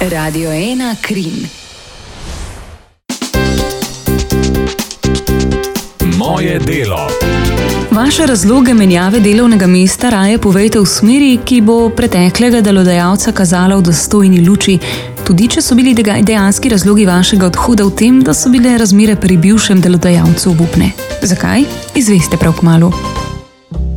Radio 1 Krim. Moje delo. Vaše razloge menjave delovnega mesta raje povejte v smeri, ki bo preteklega delodajalca kazala v dostojni luči, tudi če so bili dejanski razlogi vašega odhoda v tem, da so bile razmere pri bivšem delodajalcu obupne. Zakaj? Izveste prav kmalu.